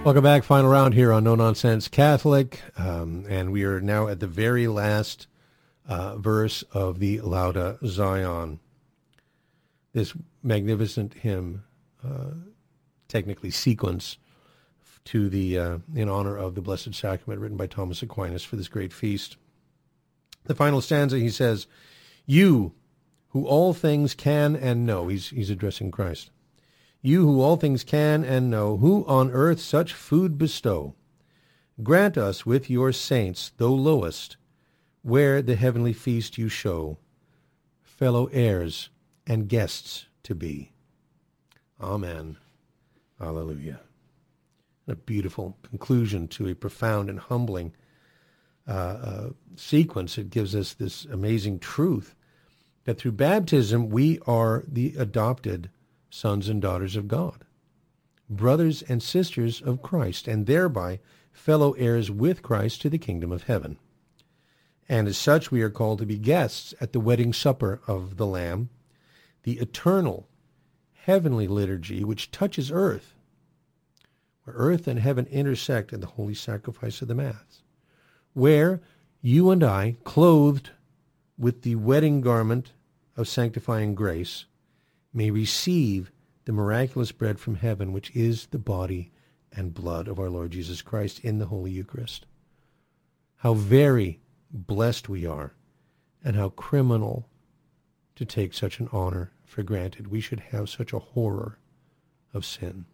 Welcome back. Final round here on No Nonsense Catholic. And we are now at the very last verse of the Lauda Zion. This magnificent hymn, technically sequence, to the in honor of the Blessed Sacrament, written by Thomas Aquinas for this great feast. The final stanza, he says, "You who all things can and know," he's addressing Christ. "You who all things can and know, who on earth such food bestow, grant us with your saints, though lowest, where the heavenly feast you show, fellow heirs and guests to be. Amen. Hallelujah." A beautiful conclusion to a profound and humbling sequence. It gives us this amazing truth that through baptism we are the adopted sons and daughters of God, brothers and sisters of Christ, and thereby fellow heirs with Christ to the kingdom of heaven. And as such, we are called to be guests at the wedding supper of the Lamb, the eternal heavenly liturgy which touches earth, where earth and heaven intersect in the holy sacrifice of the Mass, where you and I, clothed with the wedding garment of sanctifying grace, may receive the miraculous bread from heaven, which is the body and blood of our Lord Jesus Christ in the Holy Eucharist. How very blessed we are, and how criminal to take such an honor for granted. We should have such a horror of sin,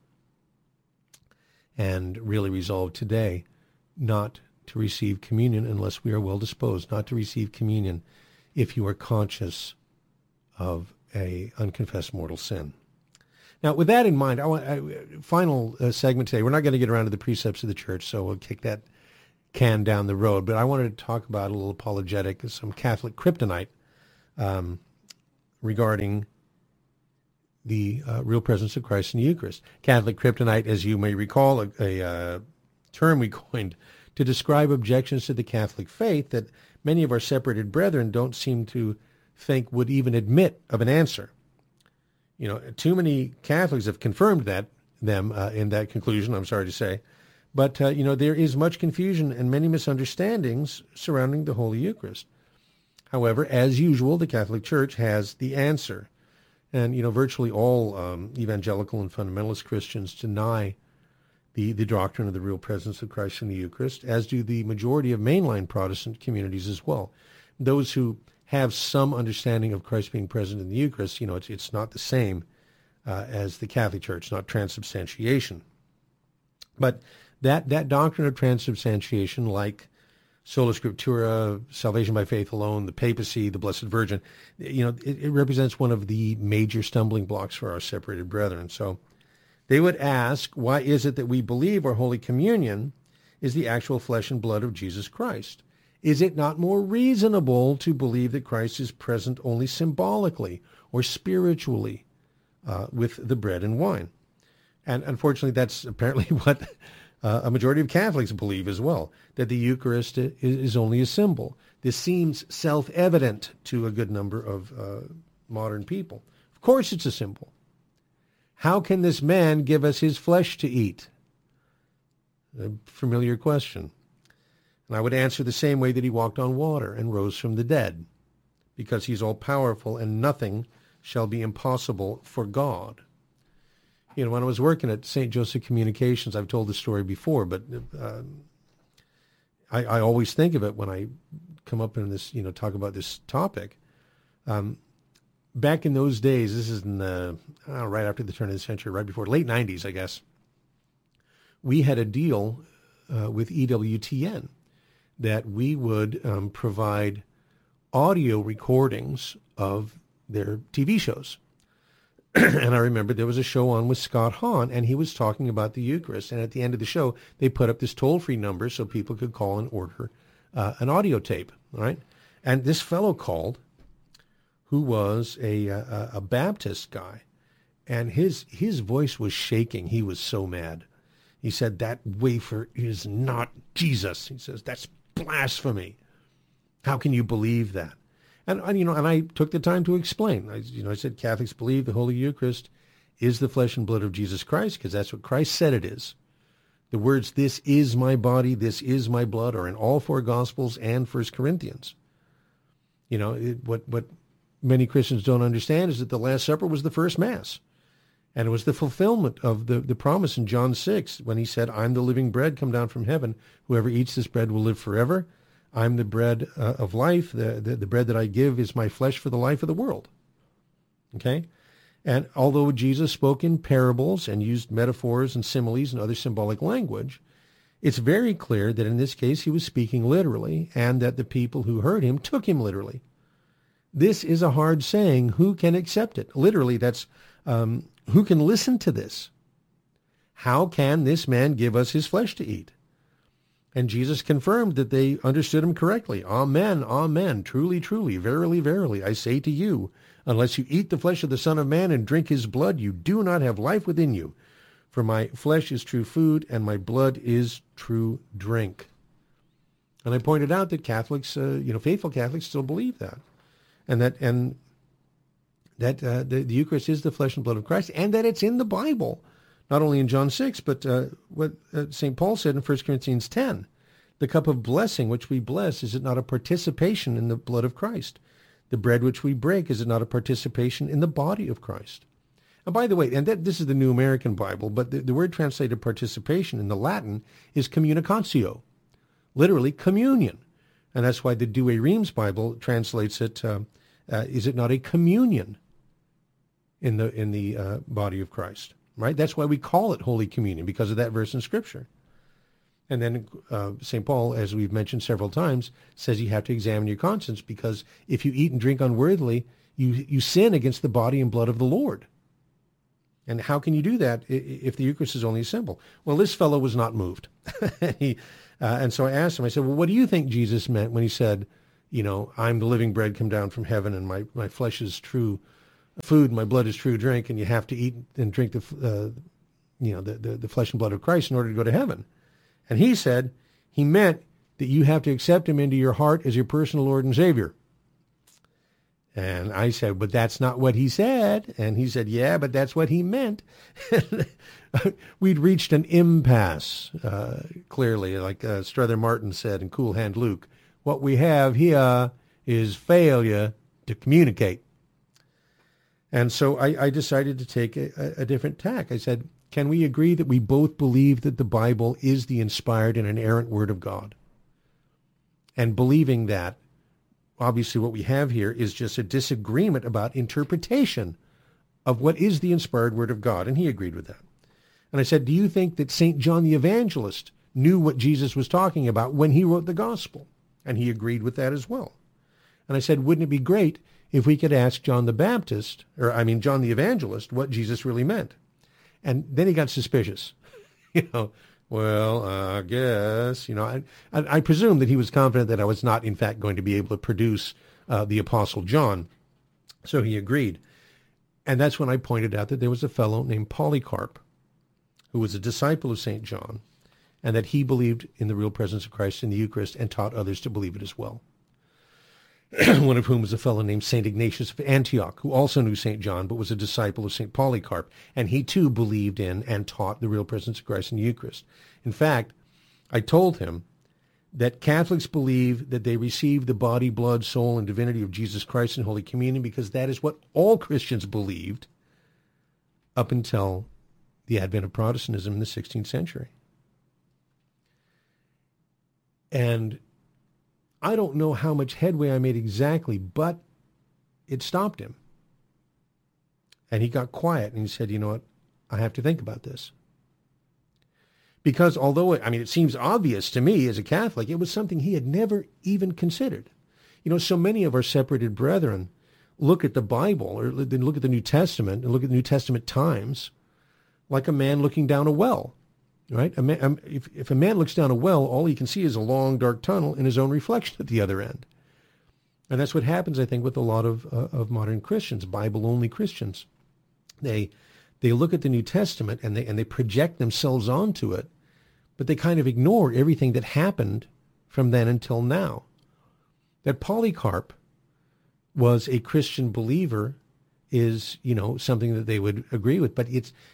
and really resolve today not to receive communion unless we are well disposed, not to receive communion if you are conscious of a unconfessed mortal sin. Now, with that in mind, final segment today. We're not going to get around to the precepts of the church, so we'll kick that can down the road. But I wanted to talk about a little apologetic, some Catholic kryptonite regarding the real presence of Christ in the Eucharist. Catholic kryptonite, as you may recall, a term we coined to describe objections to the Catholic faith that many of our separated brethren don't seem to think would even admit of an answer. You know, too many Catholics have confirmed them in that conclusion, I'm sorry to say. But, there is much confusion and many misunderstandings surrounding the Holy Eucharist. However, as usual, the Catholic Church has the answer. And, virtually all evangelical and fundamentalist Christians deny the doctrine of the real presence of Christ in the Eucharist, as do the majority of mainline Protestant communities as well. Those who have some understanding of Christ being present in the Eucharist, it's not the same as the Catholic Church, not transubstantiation. But that doctrine of transubstantiation, like sola scriptura, salvation by faith alone, the papacy, the Blessed Virgin, it represents one of the major stumbling blocks for our separated brethren. So they would ask, why is it that we believe our Holy Communion is the actual flesh and blood of Jesus Christ? Is it not more reasonable to believe that Christ is present only symbolically or spiritually with the bread and wine? And unfortunately, that's apparently what a majority of Catholics believe as well, that the Eucharist is only a symbol. This seems self-evident to a good number of modern people. Of course it's a symbol. How can this man give us his flesh to eat? A familiar question. And I would answer the same way that he walked on water and rose from the dead, because he's all-powerful and nothing shall be impossible for God. When I was working at St. Joseph Communications, I've told this story before, but I always think of it when I come up in this, talk about this topic. Back in those days, this is in right after the turn of the century, right before, late 90s, I guess, we had a deal with EWTN that we would provide audio recordings of their TV shows. And I remember there was a show on with Scott Hahn, and he was talking about the Eucharist. And at the end of the show, they put up this toll-free number so people could call and order an audio tape, right? And this fellow called, who was a Baptist guy, and his voice was shaking. He was so mad. He said, "That wafer is not Jesus." He says, "That's blasphemy. How can you believe that?" And I took the time to explain. I said Catholics believe the Holy Eucharist is the flesh and blood of Jesus Christ because that's what Christ said it is. The words, "this is my body, this is my blood," are in all four Gospels and 1 Corinthians. You know, what many Christians don't understand is that the Last Supper was the first Mass. And it was the fulfillment of the promise in John 6 when he said, "I'm the living bread come down from heaven. Whoever eats this bread will live forever. I'm the bread of life. The bread that I give is my flesh for the life of the world." Okay? And although Jesus spoke in parables and used metaphors and similes and other symbolic language, it's very clear that in this case he was speaking literally and that the people who heard him took him literally. This is a hard saying. Who can accept it? Literally, that's who can listen to this? How can this man give us his flesh to eat? And Jesus confirmed that they understood him correctly. "Amen, amen, truly, truly, verily, verily, I say to you, unless you eat the flesh of the Son of Man and drink his blood, you do not have life within you. For my flesh is true food, and my blood is true drink." And I pointed out that Catholics, faithful Catholics, still believe that, and that the Eucharist is the flesh and blood of Christ, and that it's in the Bible. Not only in John 6, but what St. Paul said in 1 Corinthians 10. The cup of blessing which we bless, is it not a participation in the blood of Christ? The bread which we break, is it not a participation in the body of Christ? And by the way, this is the New American Bible, but the word translated participation in the Latin is communicatio, literally communion. And that's why the Douay Rheims Bible translates it, is it not a communion in the body of Christ? Right? That's why we call it Holy Communion, because of that verse in Scripture. And then St. Paul, as we've mentioned several times, says you have to examine your conscience, because if you eat and drink unworthily, you sin against the body and blood of the Lord. And how can you do that if the Eucharist is only a symbol? Well, this fellow was not moved. And so I asked him, I said, "Well, what do you think Jesus meant when he said, I'm the living bread come down from heaven, and my flesh is true food, my blood is true drink, and you have to eat and drink the flesh and blood of Christ in order to go to heaven?" And he said he meant that you have to accept him into your heart as your personal Lord and Savior. And I said, "But that's not what he said." And he said, "Yeah, but that's what he meant." We'd reached an impasse, clearly, like Strother Martin said in Cool Hand Luke. What we have here is failure to communicate. And so I decided to take a different tack. I said, can we agree that we both believe that the Bible is the inspired and inerrant Word of God? And believing that, obviously what we have here is just a disagreement about interpretation of what is the inspired Word of God. And he agreed with that. And I said, do you think that St. John the Evangelist knew what Jesus was talking about when he wrote the Gospel? And he agreed with that as well. And I said, wouldn't it be great if we could ask John the Evangelist, what Jesus really meant? And then he got suspicious. I guess, I presume that he was confident that I was not, in fact, going to be able to produce the Apostle John. So he agreed. And that's when I pointed out that there was a fellow named Polycarp, who was a disciple of St. John, and that he believed in the real presence of Christ in the Eucharist and taught others to believe it as well. One of whom was a fellow named St. Ignatius of Antioch, who also knew St. John, but was a disciple of St. Polycarp. And he too believed in and taught the real presence of Christ in the Eucharist. In fact, I told him that Catholics believe that they receive the body, blood, soul, and divinity of Jesus Christ in Holy Communion because that is what all Christians believed up until the advent of Protestantism in the 16th century. And I don't know how much headway I made exactly, but it stopped him. And he got quiet and he said, I have to think about this. Because although, it seems obvious to me as a Catholic, it was something he had never even considered. So many of our separated brethren look at the Bible or they look at the New Testament and look at the New Testament times like a man looking down a well. Right? If a man looks down a well, all he can see is a long, dark tunnel and his own reflection at the other end. And that's what happens, I think, with a lot of modern Christians, Bible-only Christians. They look at the New Testament and they project themselves onto it, but they kind of ignore everything that happened from then until now. That Polycarp was a Christian believer is, something that they would agree with, but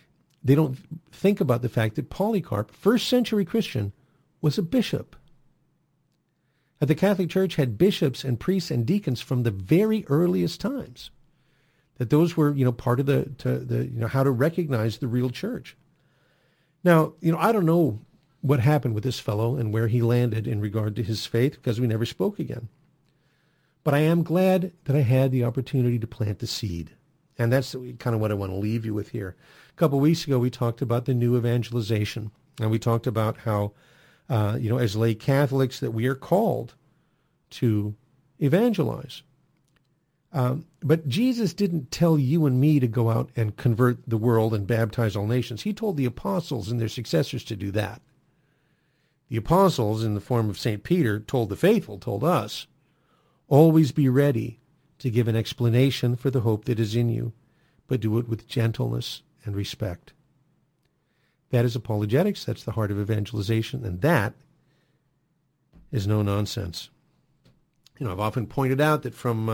they don't think about the fact that Polycarp, first century Christian, was a bishop. The Catholic Church had bishops and priests and deacons from the very earliest times. That those were, part of the how to recognize the real church. Now, I don't know what happened with this fellow and where he landed in regard to his faith, because we never spoke again. But I am glad that I had the opportunity to plant the seed. And that's kind of what I want to leave you with here. A couple of weeks ago, we talked about the new evangelization. And we talked about how, as lay Catholics, that we are called to evangelize. But Jesus didn't tell you and me to go out and convert the world and baptize all nations. He told the apostles and their successors to do that. The apostles, in the form of St. Peter, told the faithful, told us, always be ready to give an explanation for the hope that is in you, but do it with gentleness and respect. That is apologetics. That's the heart of evangelization, and that is no nonsense. I've often pointed out that from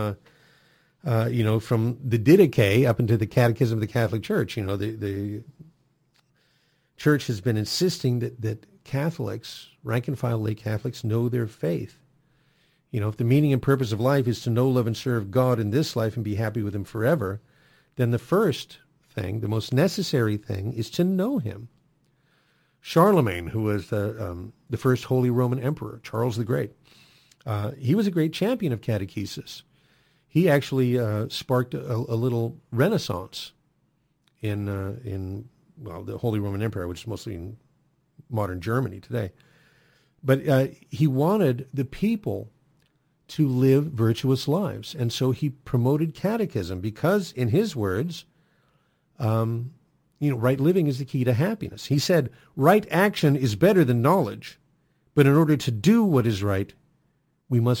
the Didache up into the Catechism of the Catholic Church, the Church has been insisting that Catholics, rank and file lay Catholics, know their faith. If the meaning and purpose of life is to know, love, and serve God in this life and be happy with him forever, then the first thing, the most necessary thing, is to know him. Charlemagne, who was the first Holy Roman Emperor, Charles the Great, he was a great champion of catechesis. He actually sparked a little renaissance in the Holy Roman Empire, which is mostly in modern Germany today. But he wanted the people to live virtuous lives. And so he promoted catechism because, in his words, right living is the key to happiness. He said, right action is better than knowledge, but in order to do what is right, we must